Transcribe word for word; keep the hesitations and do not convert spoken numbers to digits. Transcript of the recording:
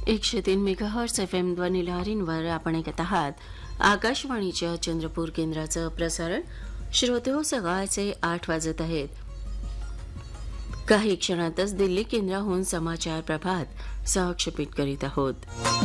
एकशे तीन megahertz F M ध्वनी लहरींवर आपण ऐकत आहात आकाशवाणीच्या चंद्रपूर केंद्राचं प्रसारण. श्रोतेहो, सकाळचे आठ वाजत आहेत. काही क्षणातच दिल्ली केंद्राहून समाचार प्रभात सहक्षेपित करीत आहोत.